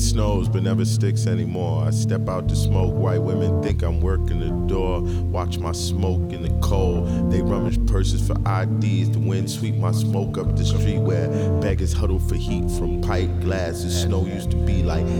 snows but never sticks anymore. I step out to smoke, white women think I'm working the door. Watch my smoke in the cold. They rummage purses for IDs. The wind sweep my smoke up the street where beggars huddle for heat from pipe glasses. Snow used to be like